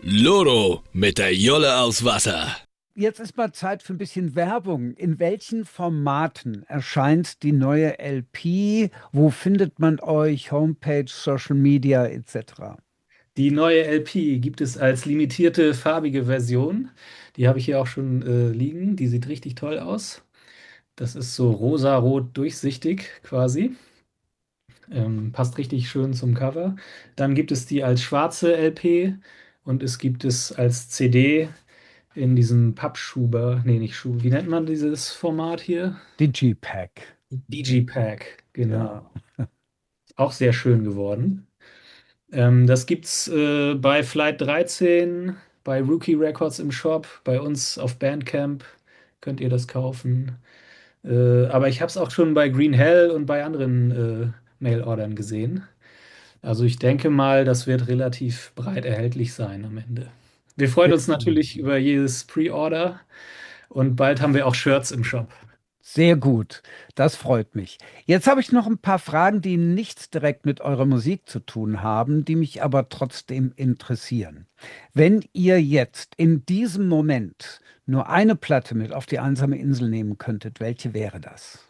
Loro mit der Jolle aus Wasser. Jetzt ist mal Zeit für ein bisschen Werbung. In welchen Formaten erscheint die neue LP? Wo findet man euch? Homepage, Social Media etc. Die neue LP gibt es als limitierte farbige Version. Die habe ich hier auch schon liegen. Die sieht richtig toll aus. Das ist so rosa-rot durchsichtig quasi. Passt richtig schön zum Cover. Dann gibt es die als schwarze LP und es gibt es als CD in diesem Pappschuber. Nee, nicht Schuber. Wie nennt man dieses Format hier? Digipack. Digipack, Ja. genau. Auch sehr schön geworden. Das gibt's bei Flight 13, bei Rookie Records im Shop, bei uns auf Bandcamp könnt ihr das kaufen. Aber ich habe es auch schon bei Green Hell und bei anderen Mailordern gesehen. Also ich denke mal, das wird relativ breit erhältlich sein am Ende. Wir freuen uns natürlich über jedes Pre-Order und bald haben wir auch Shirts im Shop. Sehr gut, das freut mich. Jetzt habe ich noch ein paar Fragen, die nichts direkt mit eurer Musik zu tun haben, die mich aber trotzdem interessieren. Wenn ihr jetzt in diesem Moment nur eine Platte mit auf die einsame Insel nehmen könntet, welche wäre das?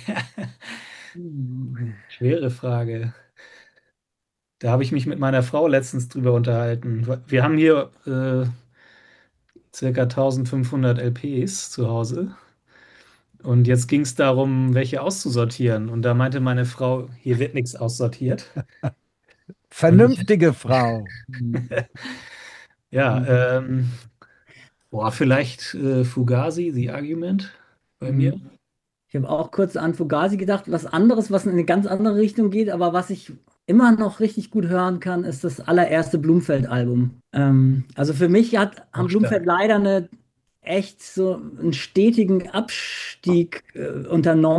Schwere Frage. Da habe ich mich mit meiner Frau letztens drüber unterhalten. Wir haben hier circa 1500 LPs zu Hause. Und jetzt ging es darum, welche auszusortieren. Und da meinte meine Frau, hier wird nichts aussortiert. Und ich, Vernünftige Frau. ja, boah, vielleicht Fugazi, The Argument bei mir. Mhm. Ich habe auch kurz an Fugazi gedacht. Was anderes, was in eine ganz andere Richtung geht, aber was ich immer noch richtig gut hören kann, ist das allererste Blumfeld-Album. Also für mich haben Auch Blumfeld stark. leider echt so einen stetigen Abstieg unternommen.